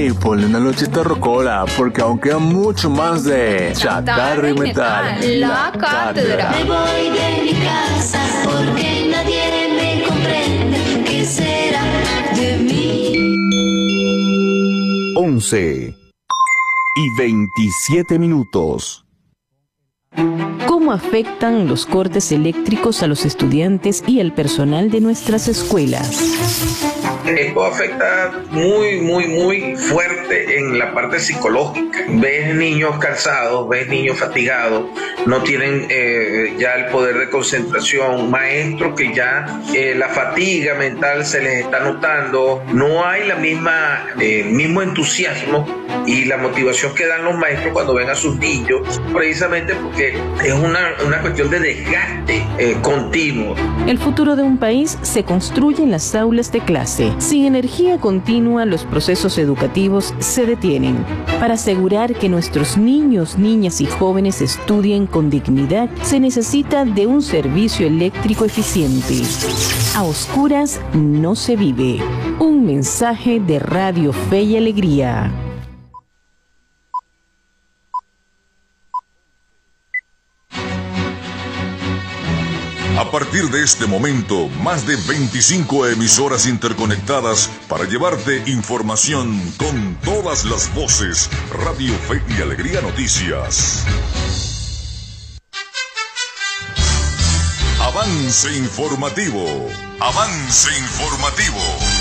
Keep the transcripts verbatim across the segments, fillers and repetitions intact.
Ey, ponle una lochita rocola, porque aún queda mucho más de Chatarra y Metal, la cátedra. Me voy de mi casa porque nadie me comprende. ¿Qué será de mí? once y veintisiete minutos. ¿Cómo afectan los cortes eléctricos a los estudiantes y al personal de nuestras escuelas? Esto afecta muy, muy, muy fuerte en la parte psicológica. Ves niños cansados, ves niños fatigados, no tienen eh, ya el poder de concentración, maestros que ya eh, la fatiga mental se les está notando, no hay la misma eh, mismo entusiasmo y la motivación que dan los maestros cuando ven a sus niños, precisamente porque es una, una cuestión de desgaste eh, continuo. El futuro de un país se construye en las aulas de clase. Sin energía continua, los procesos educativos se detienen. Para asegurar que nuestros niños, niñas y jóvenes estudien con dignidad, se necesita de un servicio eléctrico eficiente. A oscuras no se vive. Un mensaje de Radio Fe y Alegría. A partir de este momento, más de veinticinco emisoras interconectadas para llevarte información con todas las voces. Radio Fe y Alegría Noticias. Avance informativo. Avance informativo.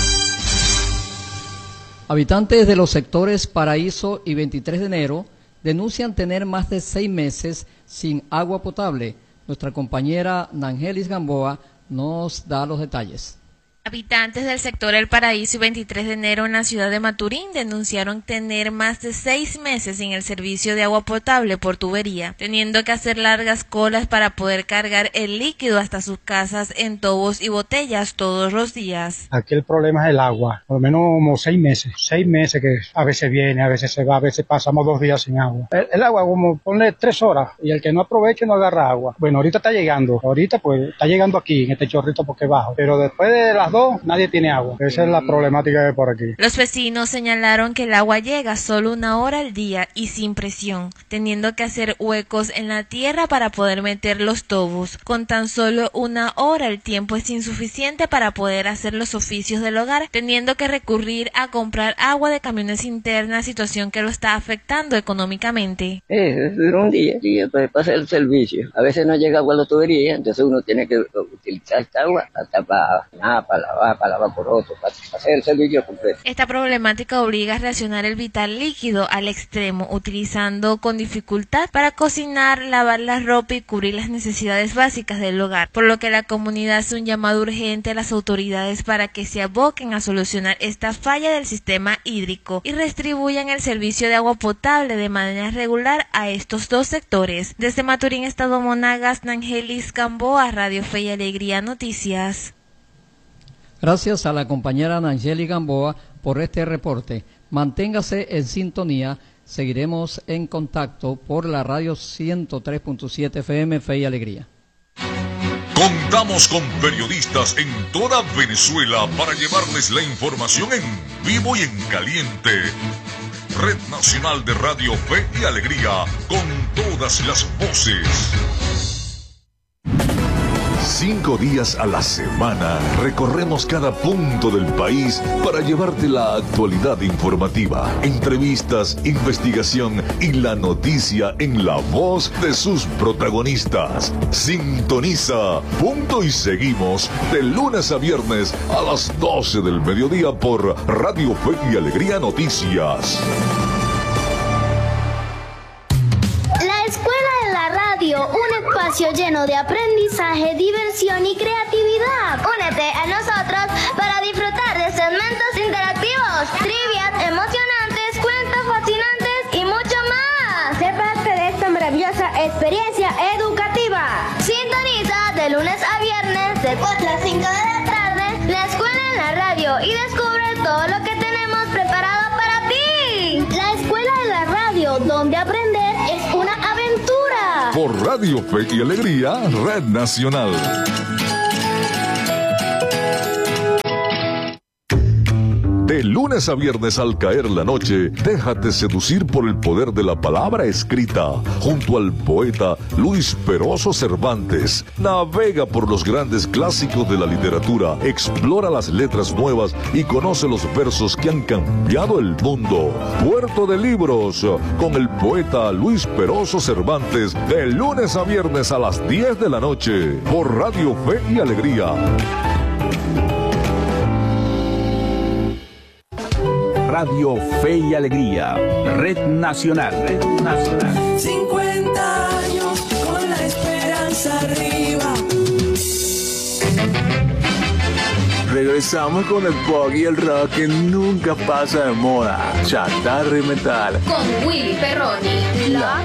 Habitantes de los sectores Paraíso y veintitrés de enero denuncian tener más de seis meses sin agua potable. Nuestra compañera Nangelis Gamboa nos da los detalles. Habitantes del sector El Paraíso y veintitrés de enero en la ciudad de Maturín denunciaron tener más de seis meses sin el servicio de agua potable por tubería, teniendo que hacer largas colas para poder cargar el líquido hasta sus casas en tobos y botellas todos los días. Aquí el problema es el agua, por lo menos como seis meses, seis meses que a veces viene, a veces se va, a veces pasamos dos días sin agua. El, el agua, como ponle tres horas y el que no aproveche no agarra agua. Bueno, ahorita está llegando, ahorita pues está llegando aquí en este chorrito porque es bajo, pero después de las dos nadie tiene agua. Esa es la problemática de por aquí. Los vecinos señalaron que el agua llega solo una hora al día y sin presión, teniendo que hacer huecos en la tierra para poder meter los tobos. Con tan solo una hora el tiempo es insuficiente para poder hacer los oficios del hogar, teniendo que recurrir a comprar agua de camiones internas, situación que lo está afectando económicamente. Es un día, día para hacer el servicio. A veces no llega agua a la tubería, entonces uno tiene que utilizar esta agua hasta para nada, para lavar, para lavar por otro, para hacer el servicio completo. Esta problemática obliga a racionar el vital líquido al extremo, utilizando con dificultad para cocinar, lavar la ropa y cubrir las necesidades básicas del hogar, por lo que la comunidad hace un llamado urgente a las autoridades para que se aboquen a solucionar esta falla del sistema hídrico y redistribuyan el servicio de agua potable de manera regular a estos dos sectores. Desde Maturín, Estado Monagas, Nangelis Gamboa, Radio Fe y Alegría Noticias. Gracias a la compañera Nangeli Gamboa por este reporte. Manténgase en sintonía. Seguiremos en contacto por la radio ciento tres punto siete F M Fe y Alegría. Contamos con periodistas en toda Venezuela para llevarles la información en vivo y en caliente. Red Nacional de Radio Fe y Alegría, con todas las voces. Cinco días a la semana recorremos cada punto del país para llevarte la actualidad informativa, entrevistas, investigación y la noticia en la voz de sus protagonistas. Sintoniza, punto y seguimos de lunes a viernes a las doce del mediodía por Radio Fe y Alegría Noticias. Un espacio lleno de aprendizaje, diversión y creatividad. Únete a nosotros para disfrutar de segmentos interactivos, trivias emocionantes, cuentos fascinantes y mucho más. Sé parte de esta maravillosa experiencia educativa. Sintoniza de lunes a viernes de cuatro a cinco de la tarde la escuela en la radio y descubre todo lo que tenemos preparado para ti. La escuela en la radio, donde aprender es una aventura. Por Radio Fe y Alegría, Red Nacional. De De lunes a viernes al caer la noche, déjate seducir por el poder de la palabra escrita, junto al poeta Luis Peroso Cervantes. Navega por los grandes clásicos de la literatura, explora las letras nuevas y conoce los versos que han cambiado el mundo. Puerto de Libros, con el poeta Luis Peroso Cervantes, de lunes a viernes a las diez de la noche, por Radio Fe y Alegría. Radio Fe y Alegría, Red Nacional. Red Nacional. cincuenta años con la esperanza arriba. Regresamos con el pop y el rock que nunca pasa de moda. Chatarra y metal. Con Willy Perroni. La